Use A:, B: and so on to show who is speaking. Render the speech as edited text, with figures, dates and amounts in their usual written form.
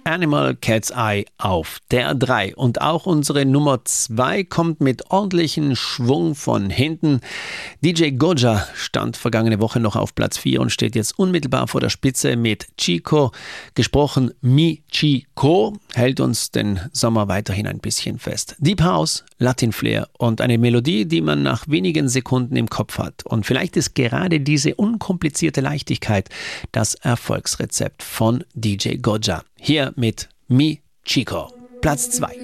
A: Animal Cat's Eye auf der 3. Und auch unsere Nummer 2 kommt mit ordentlichem Schwung von hinten. DJ Goja stand vergangene Woche noch auf Platz 4 und steht jetzt unmittelbar vor der Spitze mit Chico. Gesprochen Mi Chico, hält uns den Sommer weiterhin ein bisschen fest. Deep House, Latin Flair und eine Melodie, die man nach wenigen Sekunden im Kopf hat. Und vielleicht ist gerade diese unkomplizierte Leichtigkeit das Erfolgsrezept von DJ Goja. Hier mit Mi Chico, Platz 2.